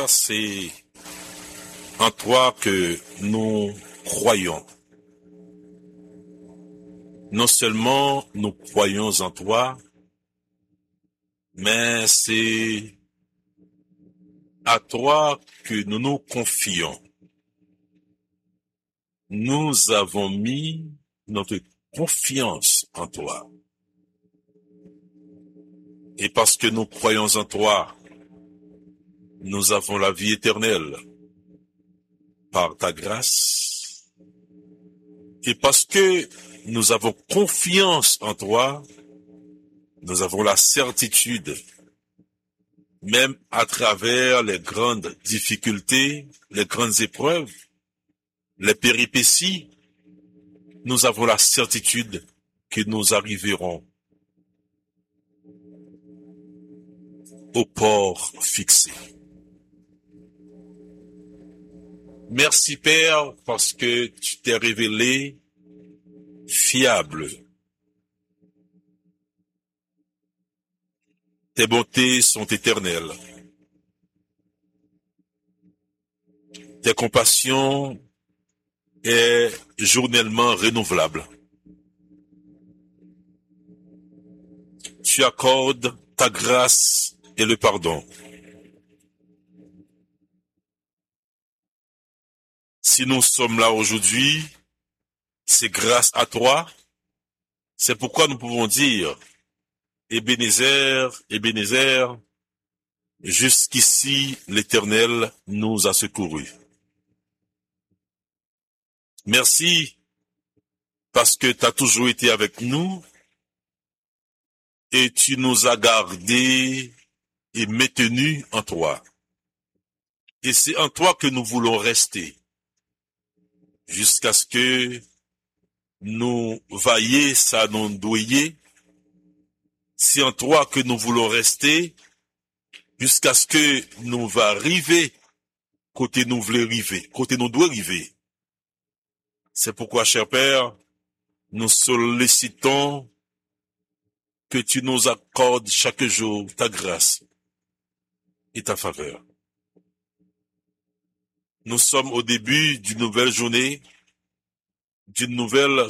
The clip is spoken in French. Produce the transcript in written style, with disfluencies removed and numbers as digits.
c'est en toi que nous croyons. Non seulement nous croyons en toi, mais c'est à toi que nous nous confions. Nous avons mis notre confiance en toi. Et parce que nous croyons en toi, nous avons la vie éternelle par ta grâce. Et parce que nous avons confiance en toi, nous avons la certitude, même à travers les grandes difficultés, les grandes épreuves, les péripéties, nous avons la certitude que nous arriverons au port fixé. Merci Père parce que tu t'es révélé fiable. Tes bontés sont éternelles. Tes compassions est journellement renouvelable. Tu accordes ta grâce et le pardon. Si nous sommes là aujourd'hui, c'est grâce à toi. C'est pourquoi nous pouvons dire, Ebenezer, Ebenezer, jusqu'ici l'Éternel nous a secourus. Merci parce que tu as toujours été avec nous et tu nous as gardés et maintenus en toi. Et c'est en toi que nous voulons rester jusqu'à ce que nous vaillons ça nous douiller. C'est en toi que nous voulons rester jusqu'à ce que nous va arriver côté nous voulons arriver, côté nous doit arriver. C'est pourquoi, cher Père, nous sollicitons que tu nous accordes chaque jour ta grâce et ta faveur. Nous sommes au début d'une nouvelle journée, d'une nouvelle